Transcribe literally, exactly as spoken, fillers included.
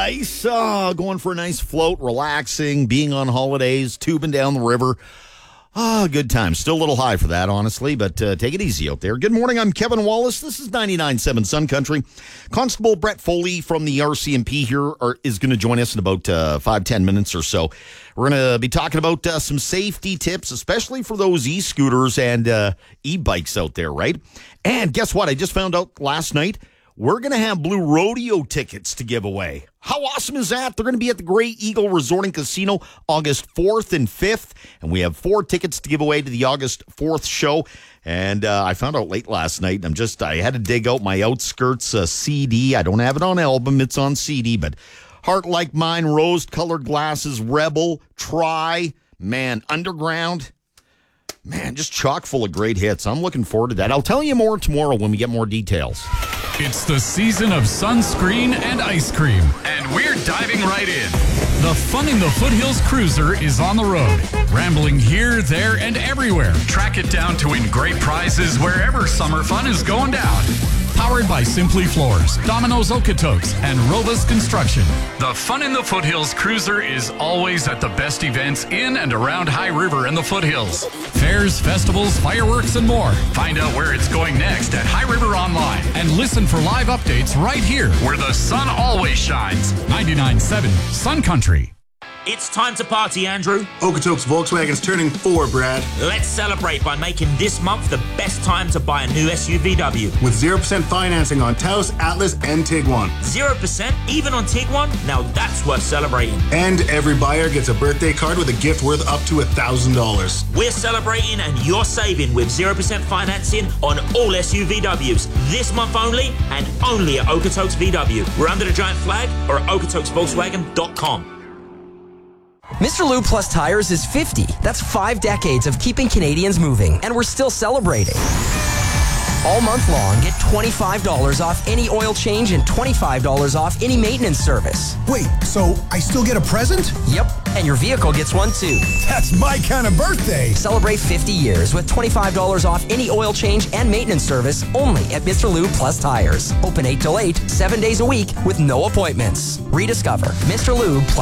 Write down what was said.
nice. Uh, going for a nice float, relaxing, being on holidays, tubing down the river. Ah, oh, good time. Still a little high for that, honestly, but uh, take it easy out there. Good morning. I'm Kevin Wallace. This is ninety-nine point seven Sun Country. Constable Brett Foley from the R C M P here are, is going to join us in about uh, five, ten minutes or so. We're going to be talking about uh, some safety tips, especially for those e-scooters and uh, e-bikes out there, right? And guess what? I just found out last night. We're going to have Blue Rodeo tickets to give away. How awesome is that? They're going to be at the Grey Eagle Resort and Casino August fourth and fifth. And we have four tickets to give away to the August fourth show. And uh, I found out late last night. I'm just, I had to dig out my Outskirts uh, C D. I don't have it on album. It's on C D. But Heart Like Mine, Rose-Colored Glasses, Rebel, Try, man, Underground. Man, just chock full of great hits. I'm looking forward to that. I'll tell you more tomorrow when we get more details. It's the season of sunscreen and ice cream, and we're diving right in. The Fun in the Foothills Cruiser is on the road, rambling here, there, and everywhere. Track it down to win great prizes wherever summer fun is going down. Powered by Simply Floors, Domino's Okotoks, and Robus Construction. The Fun in the Foothills Cruiser is always at the best events in and around High River and the Foothills. Fairs, festivals, fireworks, and more. Find out where it's going next at High River Online and listen for live updates right here where the sun always shines. ninety-nine point seven Sun Country. It's time to party, Andrew. Okotoks Volkswagen's turning four, Brad. Let's celebrate by making this month the best time to buy a new S U V W. With zero percent financing on Taos, Atlas, and Tiguan. zero percent even on Tiguan? Now that's worth celebrating. And every buyer gets a birthday card with a gift worth up to one thousand dollars. We're celebrating and you're saving with zero percent financing on all S U V Ws. This month only and only at Okotoks V W. We're under the giant flag or at okotoks volkswagen dot com. Mister Lube Plus Tires is fifty. That's five decades of keeping Canadians moving, and we're still celebrating. All month long, get twenty-five dollars off any oil change and twenty-five dollars off any maintenance service. Wait, so I still get a present? Yep, and your vehicle gets one too. That's my kind of birthday. Celebrate fifty years with twenty-five dollars off any oil change and maintenance service only at Mister Lube Plus Tires. Open eight till eight, seven days a week with no appointments. Rediscover Mister Lube Plus